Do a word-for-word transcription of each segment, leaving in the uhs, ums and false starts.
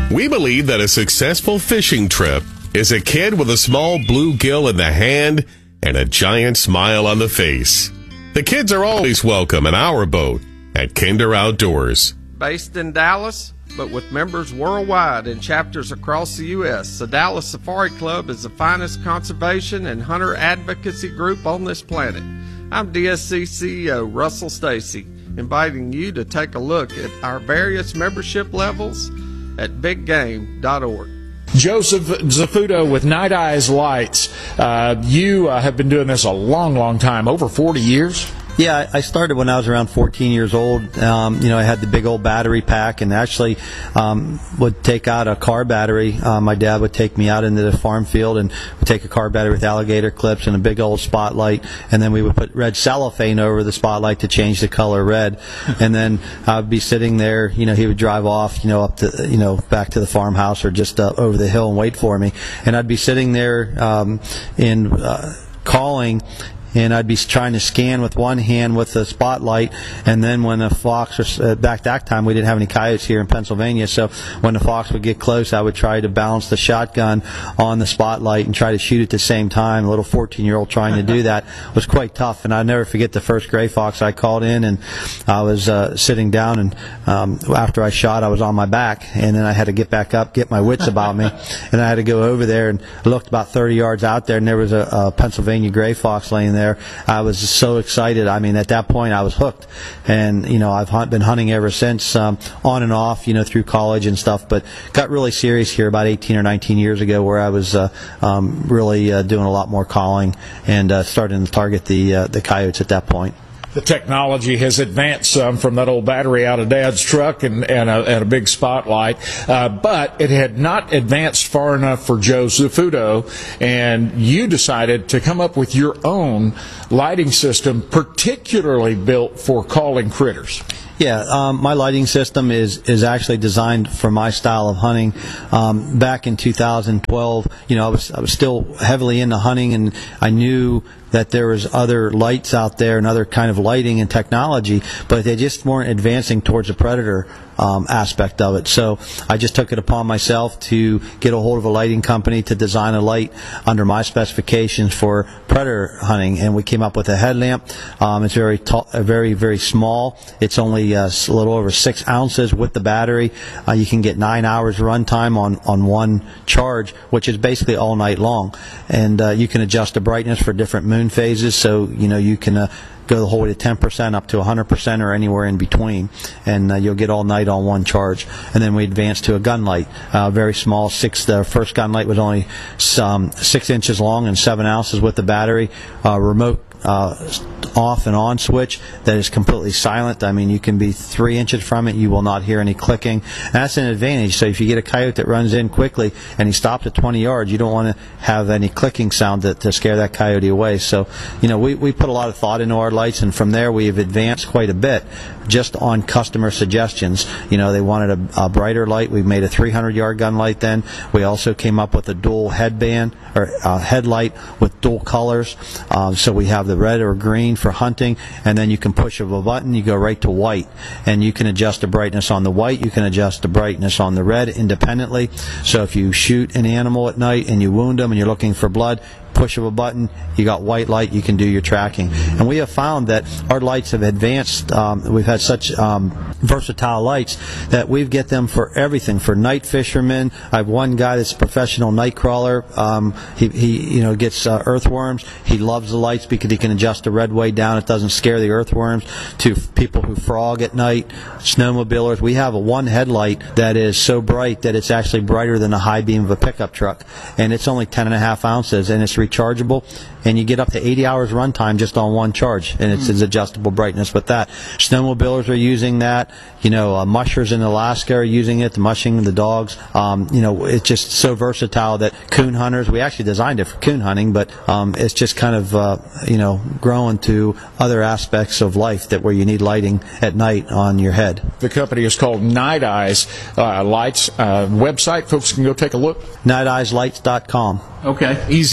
We believe that a successful fishing trip is a kid with a small bluegill in the hand and a giant smile on the face. The kids are always welcome in our boat at Kinder Outdoors. Based in Dallas, but with members worldwide in chapters across the U S, the Dallas Safari Club is the finest conservation and hunter advocacy group on this planet. I'm D S C C E O Russell Stacy, inviting you to take a look at our various membership levels at big game dot org. Joseph Zafuto with Night Eyes Lights. Uh, you uh, have been doing this a long, long time, over forty years. Yeah, I started when I was around fourteen years old. Um, you know, I had the big old battery pack, and actually um, would take out a car battery. Uh, my dad would take me out into the farm field and would take a car battery with alligator clips and a big old spotlight, and then we would put red cellophane over the spotlight to change the color red. And then I would be sitting there. You know, he would drive off, you know, up to, you know, back to the farmhouse or just uh, over the hill and wait for me. And I'd be sitting there um, in uh, calling. And I'd be trying to scan with one hand with the spotlight, and then when the fox was, uh, back that time we didn't have any coyotes here in Pennsylvania, so when the fox would get close, I would try to balance the shotgun on the spotlight and try to shoot at the same time. A little fourteen-year-old trying to do that was quite tough, and I'll never forget the first gray fox I called in, and I was uh, sitting down, and um, after I shot, I was on my back, and then I had to get back up, get my wits about me, and I had to go over there, and I looked about thirty yards out there, and there was a, a Pennsylvania gray fox laying there. I was just so excited. I mean, at that point, I was hooked, and you know, I've hunt, been hunting ever since, um, on and off, you know, through college and stuff. But got really serious here about eighteen or nineteen years ago, where I was uh, um, really uh, doing a lot more calling and uh, starting to target the uh, the coyotes at that point. The technology has advanced some from that old battery out of Dad's truck and, and, a, and a big spotlight, uh, but it had not advanced far enough for Joe Zafuto, and you decided to come up with your own lighting system particularly built for calling critters. Yeah, um, my lighting system is, is actually designed for my style of hunting. Um, back in two thousand twelve, you know, I was I was still heavily into hunting, and I knew that there was other lights out there and other kind of lighting and technology, but they just weren't advancing towards the predator um, aspect of it. So I just took it upon myself to get a hold of a lighting company to design a light under my specifications for predator hunting, and we came up with a headlamp. Um, it's very tall, very very small. It's only uh, a little over six ounces with the battery. Uh, you can get nine hours runtime on on one charge, which is basically all night long, and uh, you can adjust the brightness for different moon phases, so you know you can uh, go the whole way to ten percent up to one hundred percent or anywhere in between, and uh, you'll get all night on one charge. And then we advanced to a gun light, uh, very small. Six. The first gun light was only some six inches long and seven ounces with the battery, uh, remote uh, off and on switch that is completely silent. I mean, you can be three inches from it, you will not hear any clicking. And that's an advantage. So if you get a coyote that runs in quickly and he stops at twenty yards, you don't want to have any clicking sound to, to scare that coyote away. So, you know, we, we put a lot of thought into our lights, and from there we've advanced quite a bit just on customer suggestions. You know, they wanted a, a brighter light. We made a three hundred yard gun light then. We also came up with a dual headband or uh, headlight with dual colors. Um, so we have the red or green for hunting, and then you can push of a button, you go right to white, and you can adjust the brightness on the white, you can adjust the brightness on the red independently. So if you shoot an animal at night and you wound them and you're looking for blood, push of a button, you got white light, you can do your tracking. And we have found that our lights have advanced. Um, we've had such um, versatile lights that we get them for everything. For night fishermen, I have one guy that's a professional night crawler. Um, he, he, you know, gets uh, earthworms. He loves the lights because he can adjust the red way down. It doesn't scare the earthworms. To people who frog at night, snowmobilers, we have a one headlight that is so bright that it's actually brighter than the high beam of a pickup truck, and it's only ten and a half ounces, and it's rechargeable, and you get up to eighty hours runtime just on one charge, and it's, it's adjustable brightness with that. Snowmobilers are using that. You know, uh, mushers in Alaska are using it, the mushing, the dogs. Um, you know, it's just so versatile that coon hunters, we actually designed it for coon hunting, but um, it's just kind of, uh, you know, growing to other aspects of life that where you need lighting at night on your head. The company is called Night Eyes uh, Lights. Uh, website, folks can go take a look. night eyes lights dot com. Okay, easy enough.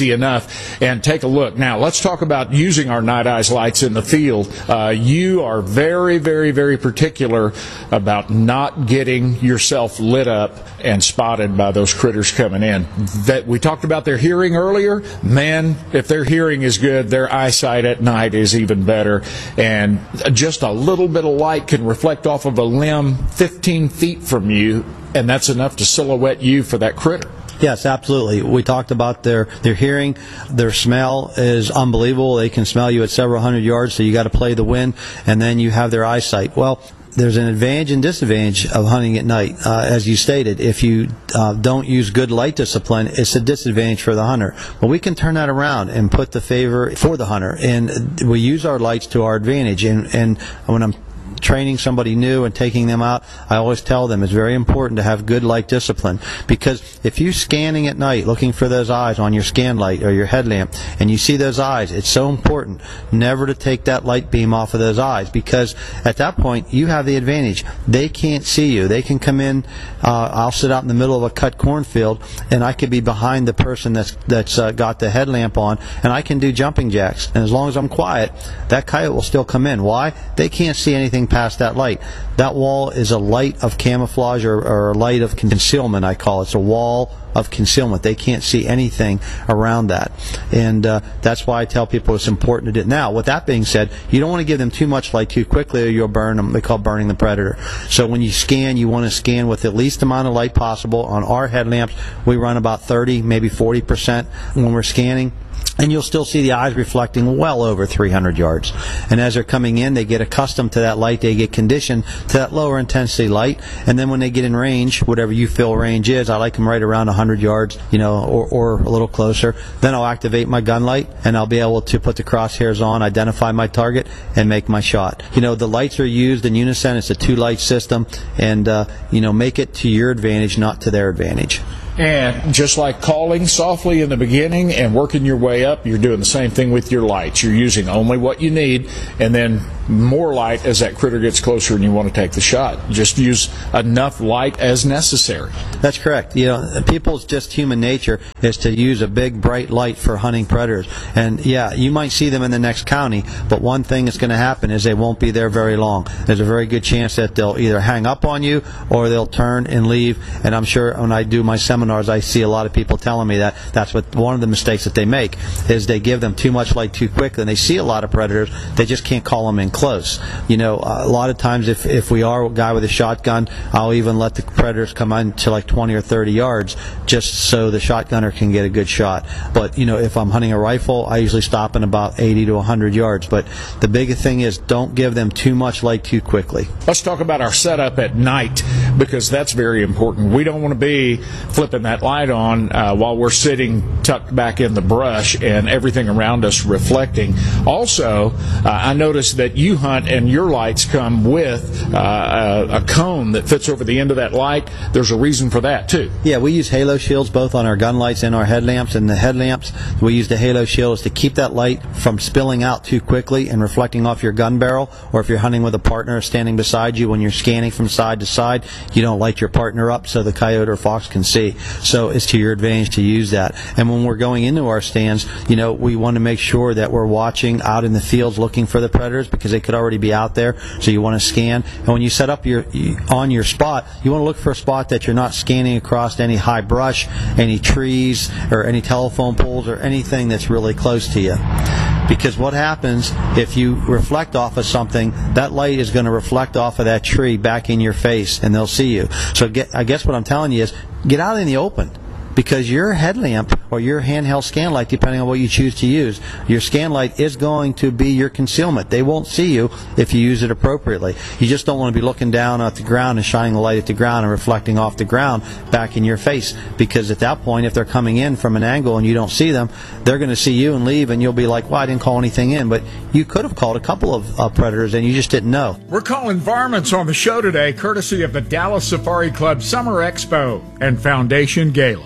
enough and take a look. Now, let's talk about using our Night Eyes lights in the field. Uh, you are very, very, very particular about not getting yourself lit up and spotted by those critters coming in. That we talked about their hearing earlier. Man, if their hearing is good, their eyesight at night is even better. And just a little bit of light can reflect off of a limb fifteen feet from you, and that's enough to silhouette you for that critter. Yes, absolutely. We talked about their, their hearing. Their smell is unbelievable. They can smell you at several hundred yards, so you got to play the wind, and then you have their eyesight. Well, there's an advantage and disadvantage of hunting at night. Uh, as you stated, if you uh, don't use good light discipline, it's a disadvantage for the hunter. But we can turn that around and put the favor for the hunter, and we use our lights to our advantage. And, and when I'm training somebody new and taking them out, I always tell them it's very important to have good light discipline, because if you're scanning at night looking for those eyes on your scan light or your headlamp and you see those eyes, it's so important never to take that light beam off of those eyes, because at that point you have the advantage. They can't see you. They can come in, uh, I'll sit out in the middle of a cut cornfield and I could be behind the person that's that's uh, got the headlamp on, and I can do jumping jacks, and as long as I'm quiet, that coyote will still come in. Why? They can't see anything past that light. That wall is a light of camouflage, or, or a light of concealment, I call it. It's a wall of concealment. They can't see anything around that. And uh, that's why I tell people it's important to do it. Now, with that being said, you don't want to give them too much light too quickly or you'll burn them. They call burning the predator. So when you scan, you want to scan with the least amount of light possible. On our headlamps, we run about thirty, maybe forty percent when we're scanning. And you'll still see the eyes reflecting well over three hundred yards. And as they're coming in, they get accustomed to that light. They get conditioned to that lower intensity light. And then when they get in range, whatever you feel range is, I like them right around one hundred yards, you know, or, or a little closer. Then I'll activate my gun light, and I'll be able to put the crosshairs on, identify my target, and make my shot. You know, the lights are used in unison. It's a two-light system. And, uh, you know, make it to your advantage, not to their advantage. And just like calling softly in the beginning and working your way up, you're doing the same thing with your lights. You're using only what you need, and then more light as that critter gets closer and you want to take the shot. Just use enough light as necessary. That's correct. You know, people's just human nature is to use a big, bright light for hunting predators. And, yeah, you might see them in the next county, but one thing that's going to happen is they won't be there very long. There's a very good chance that they'll either hang up on you or they'll turn and leave. And I'm sure when I do my seminars, I see a lot of people telling me that that's what one of the mistakes that they make is they give them too much light too quick, and they see a lot of predators. They just can't call them in close. You know, a lot of times if, if we are a guy with a shotgun, I'll even let the predators come in to like twenty or thirty yards just so the shotgunner can get a good shot. But, you know, if I'm hunting a rifle, I usually stop in about eighty to one hundred yards. But the big thing is don't give them too much light too quickly. Let's talk about our setup at night, because that's very important. We don't want to be flipping that light on uh, while we're sitting tucked back in the brush and everything around us reflecting. Also, uh, I noticed that you hunt and your lights come with uh, a, a cone that fits over the end of that light. There's a reason for that, too. Yeah, we use halo shields both on our gun lights and our headlamps. And the headlamps, we use the halo shields to keep that light from spilling out too quickly and reflecting off your gun barrel. Or if you're hunting with a partner standing beside you, when you're scanning from side to side, you don't light your partner up so the coyote or fox can see. So it's to your advantage to use that. And when we're going into our stands, you know, we want to make sure that we're watching out in the fields looking for the predators, because they could already be out there. So you want to scan. And when you set up your on your spot, you want to look for a spot that you're not scanning across any high brush, any trees, or any telephone poles, or anything that's really close to you. Because what happens if you reflect off of something, that light is going to reflect off of that tree back in your face, and they'll see you. So get, I guess what I'm telling you is get out in the open. Because your headlamp or your handheld scan light, depending on what you choose to use, your scan light is going to be your concealment. They won't see you if you use it appropriately. You just don't want to be looking down at the ground and shining the light at the ground and reflecting off the ground back in your face. Because at that point, if they're coming in from an angle and you don't see them, they're going to see you and leave, and you'll be like, well, I didn't call anything in. But you could have called a couple of uh, predators and you just didn't know. We're calling varmints on the show today, courtesy of the Dallas Safari Club Summer Expo and Foundation Gala.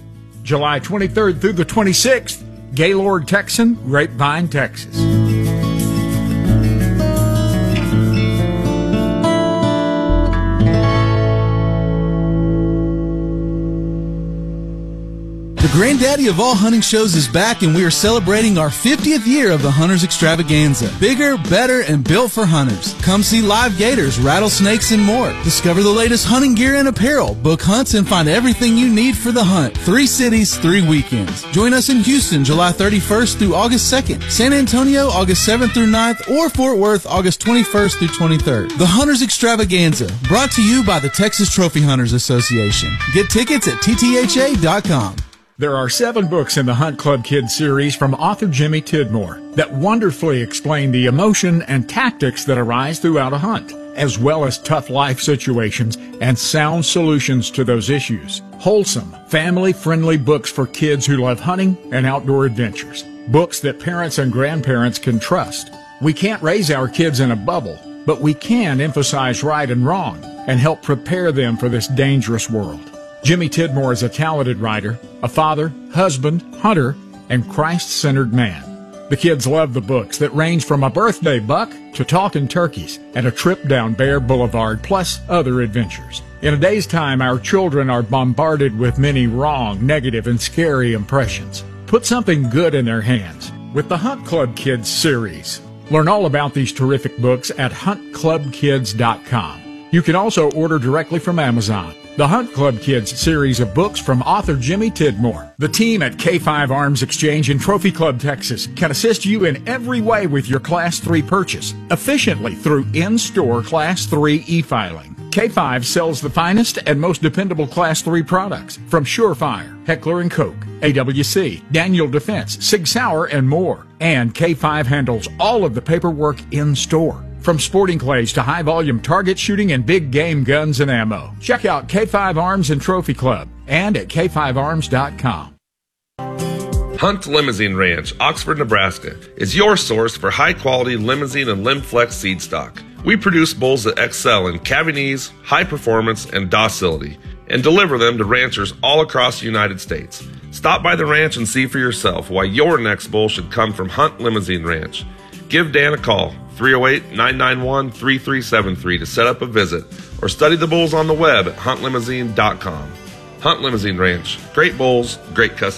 July twenty-third through the twenty-sixth, Gaylord Texan, Grapevine, Texas. The The granddaddy of all hunting shows is back, and we are celebrating our fiftieth year of the Hunters Extravaganza. Bigger, better, and built for hunters. Come see live gators, rattlesnakes, and more. Discover the latest hunting gear and apparel. Book hunts and find everything you need for the hunt. Three cities, three weekends. Join us in Houston, July thirty-first through August second. San Antonio, August seventh through ninth, or Fort Worth, August twenty-first through twenty-third. The Hunters Extravaganza, brought to you by the Texas Trophy Hunters Association. Get tickets at T T H A dot com. There are seven books in the Hunt Club Kids series from author Jimmy Tidmore that wonderfully explain the emotion and tactics that arise throughout a hunt, as well as tough life situations and sound solutions to those issues. Wholesome, family-friendly books for kids who love hunting and outdoor adventures. Books that parents and grandparents can trust. We can't raise our kids in a bubble, but we can emphasize right and wrong and help prepare them for this dangerous world. Jimmy Tidmore is a talented writer, a father, husband, hunter, and Christ-centered man. The kids love the books that range from a birthday buck to talking turkeys and a trip down Bear Boulevard, plus other adventures. In a day's time, our children are bombarded with many wrong, negative, and scary impressions. Put something good in their hands with the Hunt Club Kids series. Learn all about these terrific books at hunt club kids dot com. You can also order directly from Amazon. The Hunt Club Kids series of books from author Jimmy Tidmore. The team at K five Arms Exchange in Trophy Club, Texas can assist you in every way with your Class three purchase, efficiently through in-store Class three e-filing. K five sells the finest and most dependable Class three products from Surefire, Heckler and Koch, A W C, Daniel Defense, Sig Sauer, and more. And K five handles all of the paperwork in-store. From sporting clays to high-volume target shooting and big game guns and ammo. Check out K five Arms and Trophy Club and at K five arms dot com. Hunt Limousine Ranch, Oxford, Nebraska, is your source for high-quality limousine and Limflex seed stock. We produce bulls that excel in calving ease, high performance, and docility, and deliver them to ranchers all across the United States. Stop by the ranch and see for yourself why your next bull should come from Hunt Limousine Ranch. Give Dan a call, three oh eight, nine nine one, three three seven three, to set up a visit, or study the bulls on the web at hunt limousine dot com. Hunt Limousine Ranch. Great bulls, great customers.